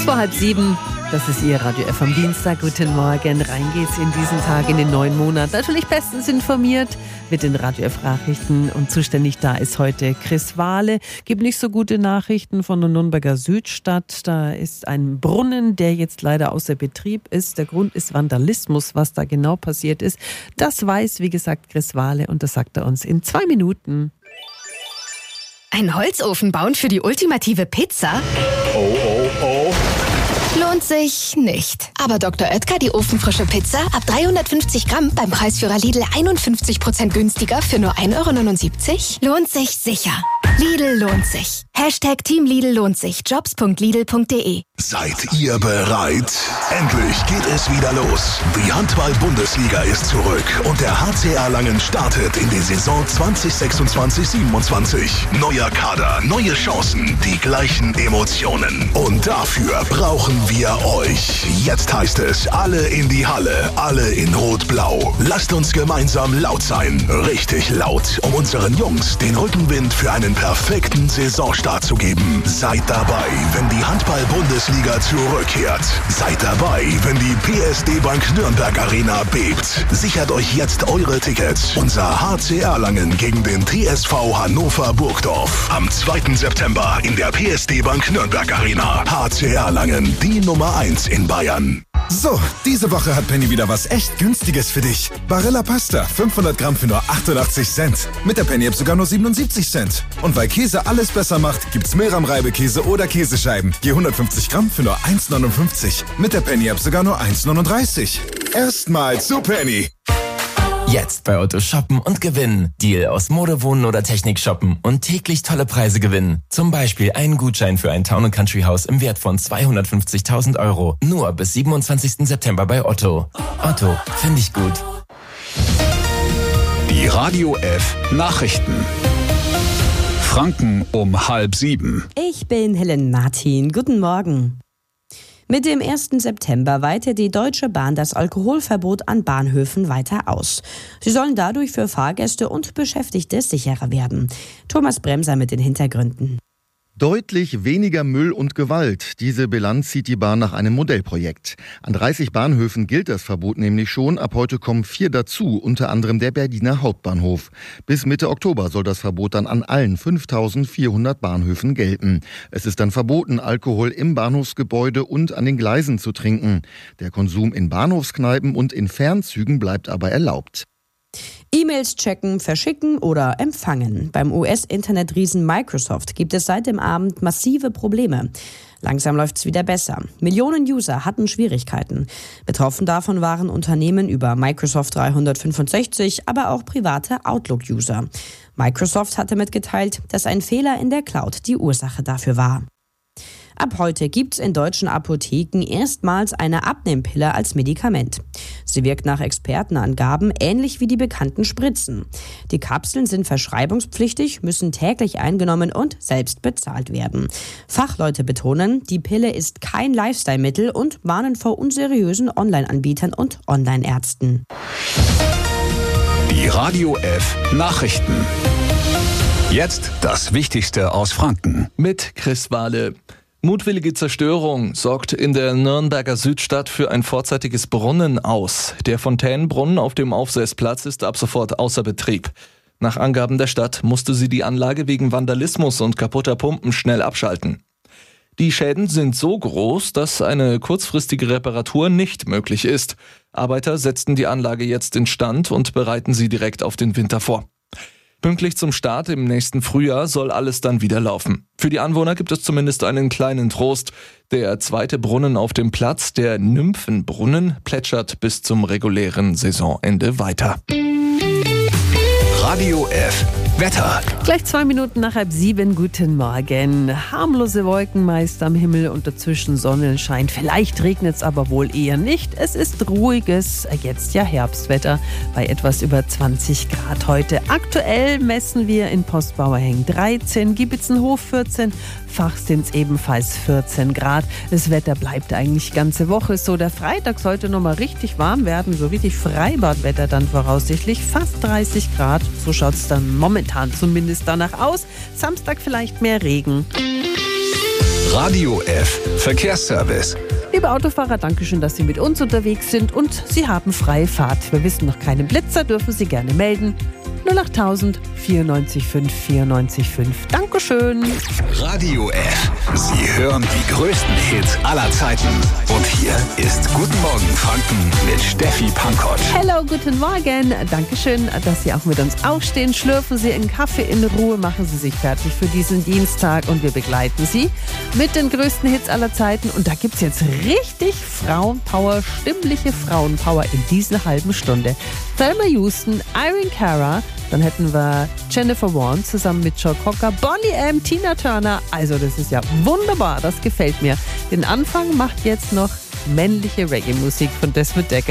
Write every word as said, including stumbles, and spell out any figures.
Vor halb sieben, das ist Ihr Radio F am Dienstag. Guten Morgen, rein geht's in diesen Tag, in den neuen Monat. Natürlich bestens informiert mit den Radio F Nachrichten und zuständig da ist heute Chris Wahle. Gibt nicht so gute Nachrichten von der Nürnberger Südstadt. Da ist ein Brunnen, der jetzt leider außer Betrieb ist. Der Grund ist Vandalismus, was da genau passiert ist. Das weiß, wie gesagt, Chris Wahle und das sagt er uns in zwei Minuten. Ein Holzofen bauen für die ultimative Pizza? Oh, oh, oh. Lohnt sich nicht. Aber Doktor Oetker, die ofenfrische Pizza, ab dreihundertfünfzig Gramm beim Preisführer Lidl einundfünfzig Prozent günstiger für nur ein Euro neunundsiebzig? Lohnt sich sicher. Lidl lohnt sich. Hashtag Team Lidl lohnt sich. Jobs punkt lidl punkt de. Seid ihr bereit? Endlich geht es wieder los. Die Handball-Bundesliga ist zurück und der H C Erlangen startet in die Saison zwanzig sechsundzwanzig siebenundzwanzig. Neuer Kader, neue Chancen, die gleichen Emotionen. Und dafür brauchen wir euch. Jetzt heißt es, alle in die Halle, alle in Rot-Blau. Lasst uns gemeinsam laut sein, richtig laut, um unseren Jungs den Rückenwind für einen perfekten Saisonstart zu geben. Seid dabei, wenn die Handball-Bundesliga zurückkehrt. Seid dabei, wenn die P S D Bank Nürnberg Arena bebt. Sichert euch jetzt eure Tickets. Unser H C Erlangen gegen den T S V Hannover Burgdorf. Am zweiten September in der P S D Bank Nürnberg Arena. H C Erlangen, die Nummer eins in Bayern. So, diese Woche hat Penny wieder was echt Günstiges für dich. Barilla Pasta, fünfhundert Gramm für nur achtundachtzig Cent. Mit der Penny-App sogar nur siebenundsiebzig Cent. Und weil Käse alles besser macht, gibt's Mehlrahm-Reibekäse oder Käsescheiben. Je hundertfünfzig Gramm für nur eins neunundfünfzig. Mit der Penny-App sogar nur eins neununddreißig. Erstmal zu Penny. Jetzt bei Otto shoppen und gewinnen. Deal aus Mode, Wohnen oder Technik shoppen und täglich tolle Preise gewinnen. Zum Beispiel einen Gutschein für ein Town and Country Haus im Wert von zweihundertfünfzigtausend Euro. Nur bis siebenundzwanzigsten September bei Otto. Otto, finde ich gut. Die Radio F Nachrichten. Franken um halb sieben. Ich bin Helen Martin. Guten Morgen. Mit dem ersten September weitet die Deutsche Bahn das Alkoholverbot an Bahnhöfen weiter aus. Sie sollen dadurch für Fahrgäste und Beschäftigte sicherer werden. Thomas Bremser mit den Hintergründen. Deutlich weniger Müll und Gewalt. Diese Bilanz zieht die Bahn nach einem Modellprojekt. An dreißig Bahnhöfen gilt das Verbot nämlich schon. Ab heute kommen vier dazu, unter anderem der Berliner Hauptbahnhof. Bis Mitte Oktober soll das Verbot dann an allen fünftausendvierhundert Bahnhöfen gelten. Es ist dann verboten, Alkohol im Bahnhofsgebäude und an den Gleisen zu trinken. Der Konsum in Bahnhofskneipen und in Fernzügen bleibt aber erlaubt. E-Mails checken, verschicken oder empfangen. Beim U S-Internetriesen Microsoft gibt es seit dem Abend massive Probleme. Langsam läuft's wieder besser. Millionen User hatten Schwierigkeiten. Betroffen davon waren Unternehmen über Microsoft dreihundertfünfundsechzig, aber auch private Outlook-User. Microsoft hatte mitgeteilt, dass ein Fehler in der Cloud die Ursache dafür war. Ab heute gibt's in deutschen Apotheken erstmals eine Abnehmpille als Medikament. Sie wirkt nach Expertenangaben ähnlich wie die bekannten Spritzen. Die Kapseln sind verschreibungspflichtig, müssen täglich eingenommen und selbst bezahlt werden. Fachleute betonen, die Pille ist kein Lifestyle-Mittel und warnen vor unseriösen Online-Anbietern und Online-Ärzten. Die Radio F Nachrichten. Jetzt das Wichtigste aus Franken. Mit Chris Wahle. Mutwillige Zerstörung sorgt in der Nürnberger Südstadt für ein vorzeitiges Brunnen aus. Der Fontänenbrunnen auf dem Aufseßplatz ist ab sofort außer Betrieb. Nach Angaben der Stadt musste sie die Anlage wegen Vandalismus und kaputter Pumpen schnell abschalten. Die Schäden sind so groß, dass eine kurzfristige Reparatur nicht möglich ist. Arbeiter setzten die Anlage jetzt instand und bereiten sie direkt auf den Winter vor. Pünktlich zum Start im nächsten Frühjahr soll alles dann wieder laufen. Für die Anwohner gibt es zumindest einen kleinen Trost. Der zweite Brunnen auf dem Platz, der Nymphenbrunnen, plätschert bis zum regulären Saisonende weiter. Radio F Wetter. Gleich zwei Minuten nach halb sieben, guten Morgen. Harmlose Wolken meist am Himmel und dazwischen Sonnenschein. Vielleicht regnet es aber wohl eher nicht. Es ist ruhiges, jetzt ja Herbstwetter bei etwas über zwanzig Grad heute. Aktuell messen wir in Postbauerhängen dreizehn, Giebitzenhof vierzehn, Fachstins ebenfalls vierzehn Grad. Das Wetter bleibt eigentlich die ganze Woche so. Der Freitag sollte nochmal richtig warm werden, so richtig Freibadwetter dann voraussichtlich. Fast dreißig Grad, so schaut es dann momentan zumindest danach aus. Samstag vielleicht mehr Regen. Radio F Verkehrsservice. Liebe Autofahrer, danke schön, dass Sie mit uns unterwegs sind und Sie haben freie Fahrt. Wir wissen noch keinen Blitzer, dürfen Sie gerne melden. null acht tausend vierundneunzig fünf vierundneunzig fünf. Dankeschön. Radio F. Sie hören die größten Hits aller Zeiten. Und hier ist Guten Morgen Franken mit Steffi Pankott. Hello, guten Morgen. Dankeschön, dass Sie auch mit uns aufstehen. Schlürfen Sie Ihren Kaffee in Ruhe, machen Sie sich fertig für diesen Dienstag und wir begleiten Sie mit den größten Hits aller Zeiten. Und da gibt es jetzt richtig Frauenpower, stimmliche Frauenpower in dieser halben Stunde. Thelma Houston, Irene Cara, dann hätten wir Jennifer Warren zusammen mit Joe Cocker, Bonnie M., Tina Turner. Also das ist ja wunderbar, das gefällt mir. Den Anfang macht jetzt noch männliche Reggae-Musik von Desmond Dekker.